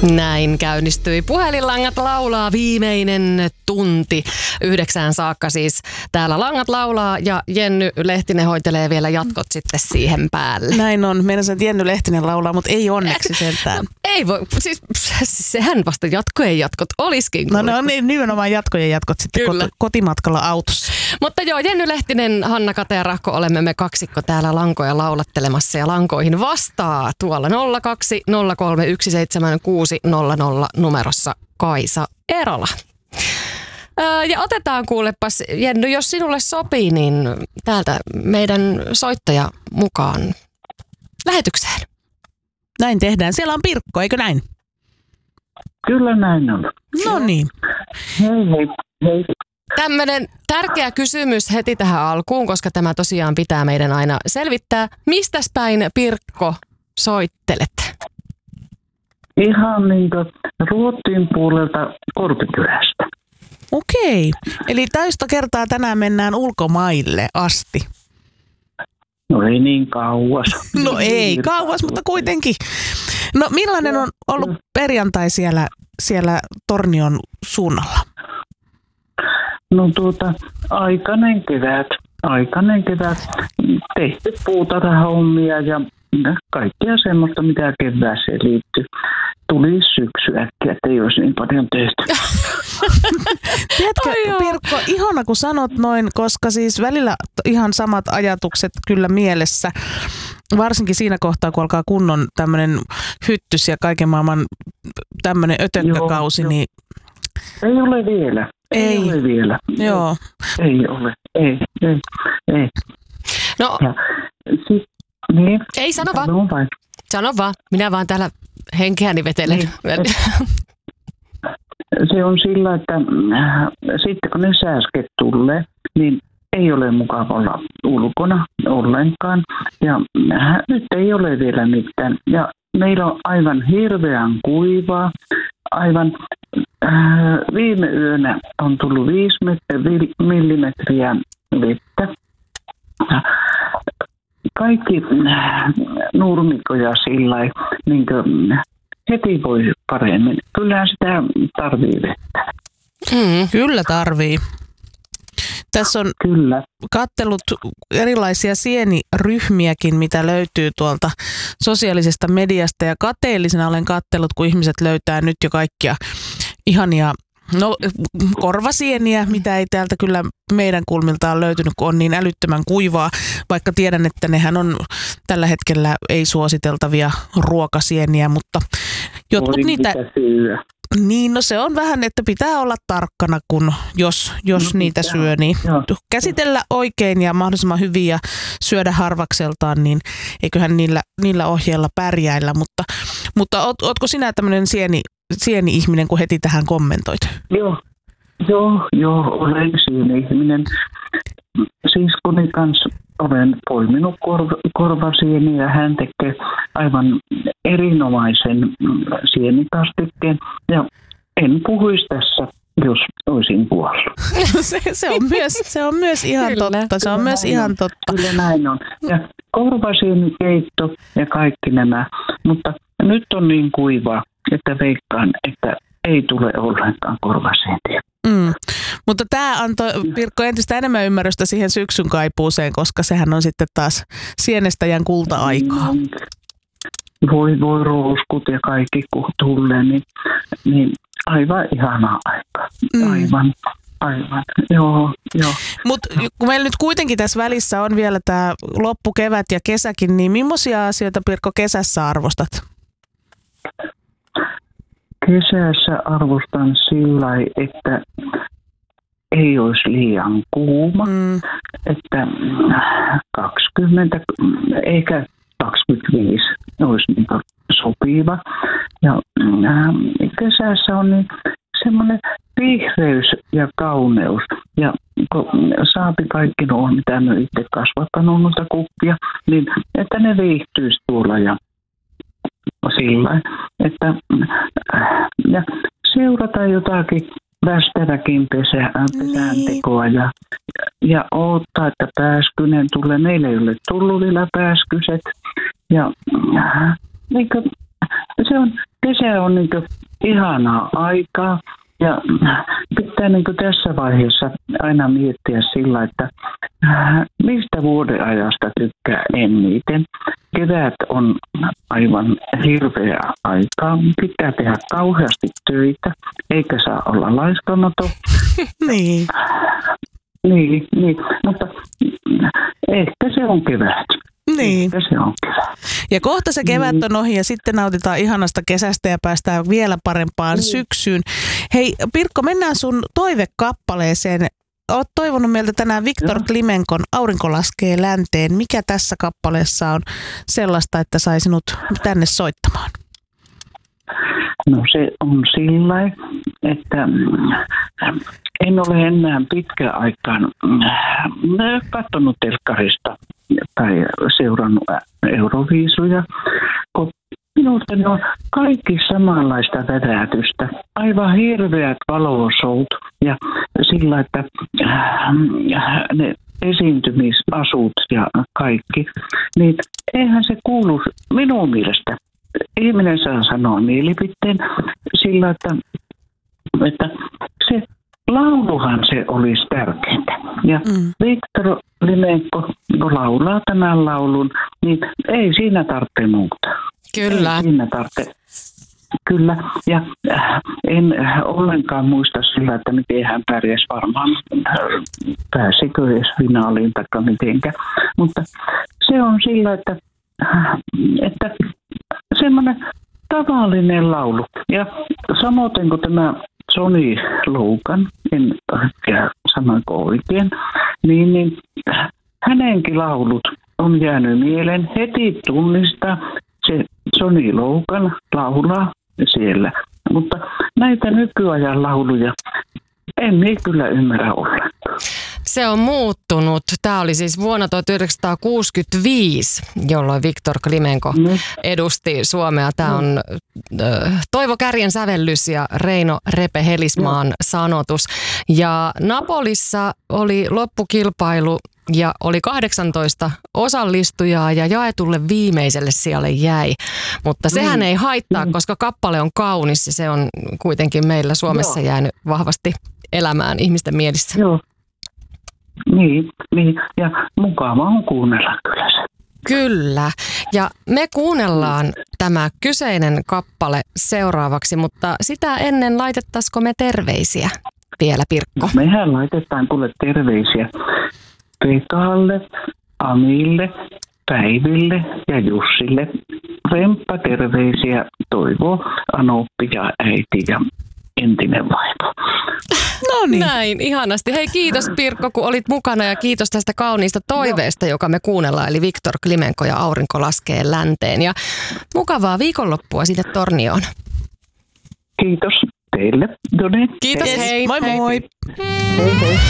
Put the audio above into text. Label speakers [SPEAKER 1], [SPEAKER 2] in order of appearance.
[SPEAKER 1] Näin käynnistyi Puhelinlangat laulaa viimeinen tunti 9 saakka siis. Täällä Langat laulaa ja Jenny Lehtinen hoitelee vielä jatkot sitten siihen päälle.
[SPEAKER 2] Näin on. Meidän sen Jenny Lehtinen laulaa, mutta ei onneksi sentään.
[SPEAKER 1] Ei voi, siis sehän vasta jatkojen jatkot olisikin.
[SPEAKER 2] No niin, nimenomaan jatkojen jatkot sitten kotimatkalla autossa.
[SPEAKER 1] Mutta joo, Jenny Lehtinen, Hanna Kate ja Rahko, olemme me kaksikko täällä lankoja laulattelemassa ja lankoihin vastaa tuolla 0203176600 numerossa Kaisa Erola. Ja otetaan kuulepas, Jenny, jos sinulle sopii, niin täältä meidän soittaja mukaan lähetykseen.
[SPEAKER 2] Näin tehdään. Siellä on Pirkko, eikö näin?
[SPEAKER 3] Kyllä näin on.
[SPEAKER 2] No niin.
[SPEAKER 3] Hei.
[SPEAKER 1] Tämmöinen tärkeä kysymys heti tähän alkuun, koska tämä tosiaan pitää meidän aina selvittää. Mistäs päin, Pirkko, soittelet?
[SPEAKER 3] Ihan niin kuin Ruotsin puolelta Korpikylästä.
[SPEAKER 2] Okei. Eli täystä kertaa tänään mennään ulkomaille asti.
[SPEAKER 3] No ei niin kauas.
[SPEAKER 2] No ei kauas, mutta kuitenkin. No millainen on ollut perjantai siellä Tornion suunnalla?
[SPEAKER 3] No aikainen kevät. Tehty puutarhahommia ja kaikkea semmoista, mitä kevääseen liittyy. Tuli syksy äkkiä, että ei olisi niin paljon tehty.
[SPEAKER 2] Tiedätkö, Pirkko, ihana kun sanot noin, koska siis välillä ihan samat ajatukset kyllä mielessä. Varsinkin siinä kohtaa, kun alkaa kunnon tämmöinen hyttys ja kaiken maailman tämmöinen ötökkäkausi, niin...
[SPEAKER 3] Ei ole vielä. Ei ole vielä.
[SPEAKER 2] Joo.
[SPEAKER 3] Ei ole. Ei.
[SPEAKER 1] No,
[SPEAKER 3] niin.
[SPEAKER 1] Ei sano vaan. Sano vaan. Minä vaan täällä henkeäni vetelen. Niin.
[SPEAKER 3] Se on sillä, että sitten kun ne sääsket tulee, niin ei ole mukava olla ulkona ollenkaan. Ja nyt ei ole vielä mitään. Ja meillä on aivan hirveän kuivaa. Aivan viime yönä on tullut 5 millimetriä vettä. Kaikki nurmikoja sillä niin heti voi paremmin. Kyllä sitä tarvii vettä.
[SPEAKER 2] Kyllä tarvii. Tässä on katsellut erilaisia sieniryhmiäkin, mitä löytyy tuolta sosiaalisesta mediasta. Ja kateellisena olen katsellut, kun ihmiset löytää nyt jo kaikkia ihania korvasieniä, mitä ei täältä kyllä meidän kulmiltaan löytynyt, kun on niin älyttömän kuivaa. Vaikka tiedän, että nehän on tällä hetkellä ei suositeltavia ruokasieniä, mutta jotkut niitä... Niin, no se on vähän, että pitää olla tarkkana, kun jos niitä syö, niin käsitellä oikein ja mahdollisimman hyvin ja syödä harvakseltaan, niin eiköhän niillä ohjeilla pärjäillä. Mutta ootko sinä tämmöinen sieni-ihminen, kun heti tähän kommentoit?
[SPEAKER 3] Joo, olen sieni-ihminen. Siskoni kanssa olen poiminut korvasieniä ja hän tekee aivan erinomaisen sienikastikkeen. Ja en puhuisi tässä, jos olisin kuollut.
[SPEAKER 2] se on myös ihan totta. Se on myös ihan totta.
[SPEAKER 3] Kyllä näin on. Ja korvasienikeitto ja kaikki nämä. Mutta nyt on niin kuivaa, että veikkaan, että ei tule ollenkaan korvasieniä.
[SPEAKER 2] Mutta tämä antoi, Pirkko, entistä enemmän ymmärrystä siihen syksyn kaipuuseen, koska sehän on sitten taas sienestäjän kulta-aikaa.
[SPEAKER 3] Voi ruuskut ja kaikki kun tulee, niin aivan ihanaa aikaa. Aivan. Joo.
[SPEAKER 2] Mutta kun meillä nyt kuitenkin tässä välissä on vielä tämä loppukevät ja kesäkin, niin millaisia asioita, Pirkko, kesässä arvostat?
[SPEAKER 3] Kesässä arvostan sillä, että ei olisi liian kuuma, että 20 eikä 25 olisi niin sopiva. Ja kesässä on niin semmoinen vihreys ja kauneus. Ja kun saapi kaikki nuo, mitä me itse kasvattanut noita kuppia, niin että ne viihtyisi tuolla ja sillä, että ja seurata jotakin västäräkin pesääntekoa ja odottaa, että pääskynen tulee. Meillä ei ole tullut vielä pääskyset. Ja niin kuin, se on kesä on niin kuin ihanaa aikaa. Ja pitää niin kuin tässä vaiheessa aina miettiä sillä, että mistä vuodenajasta tykkää eniten. Kevät on aivan hirveä aikaa. Pitää tehdä kauheasti töitä, eikä saa olla laiskamaton.
[SPEAKER 2] Niin.
[SPEAKER 3] Niin, mutta ehkä se on kevät.
[SPEAKER 2] Niin.
[SPEAKER 3] Se on kevät.
[SPEAKER 2] Ja kohta se kevät on ohi ja sitten nautitaan ihanasta kesästä ja päästään vielä parempaan syksyyn. Hei Pirkko, mennään sun toivekappaleeseen. Olet toivonut meiltä tänään Viktor Klimenkon Aurinko laskee länteen. Mikä tässä kappaleessa on sellaista, että sai sinut tänne soittamaan?
[SPEAKER 3] No se on sillä, että en ole enää pitkään aikaan katsonut telkkarista tai seurannut Euroviisuja, kun minusta ne on kaikki samanlaista värätystä. Aivan hirveät valosout ja sillä, että ne esiintymisasut ja kaikki, niin eihän se kuulu minun mielestä. Ihminen saa sanoa mielipiteen sillä, että se lauluhan se olisi tärkeintä. Ja Viktor Klimenko laulaa tämän laulun, niin ei siinä tarvitse muuta.
[SPEAKER 1] Kyllä.
[SPEAKER 3] Ei siinä tarvitse. Kyllä, ja en ollenkaan muista sillä, että miten hän pärjäsi varmaan, pääsikö edes finaaliin tai mitenkä. Mutta se on sillä, että semmoinen tavallinen laulu. Ja samoin kuin tämä Johnny Logan, en tiedä sanoinko oikein, niin hänenkin laulut on jäänyt mieleen. Heti tunnistaa se Johnny Logan laulaa siellä. Mutta näitä nykyajan lauluja en kyllä ymmärrä ollenkaan.
[SPEAKER 1] Se on muuttunut. Tämä oli siis vuonna 1965, jolloin Viktor Klimenko edusti Suomea. Tämä on Toivo Kärjen sävellys ja Reino Repe-Helismaan sanotus. Ja Napolissa oli loppukilpailu ja oli 18 osallistujaa ja jaetulle viimeiselle sijalle jäi. Mutta sehän ei haittaa, koska kappale on kaunis ja se on kuitenkin meillä Suomessa jäänyt vahvasti elämään ihmisten mielissä.
[SPEAKER 3] Joo. Niin, ja mukava on kuunnella kyllä se.
[SPEAKER 1] Kyllä, ja me kuunnellaan tämä kyseinen kappale seuraavaksi, mutta sitä ennen laitettaisiko me terveisiä vielä, Pirkko?
[SPEAKER 3] Mehän laitetaan kuule terveisiä Pekalle, Amille, Päiville ja Jussille. Remppa terveisiä Toivo, Anoppi ja äiti ja entinen vaimo.
[SPEAKER 2] No niin.
[SPEAKER 1] Näin, ihanasti. Hei, kiitos Pirkko, kun olit mukana ja kiitos tästä kauniista toiveesta, joka me kuunnellaan, eli Viktor Klimenko ja Aurinko laskee länteen. Ja mukavaa viikonloppua sinne Tornioon.
[SPEAKER 3] Kiitos teille.
[SPEAKER 1] Kiitos, hei.
[SPEAKER 2] Moi moi.
[SPEAKER 3] Hei hei.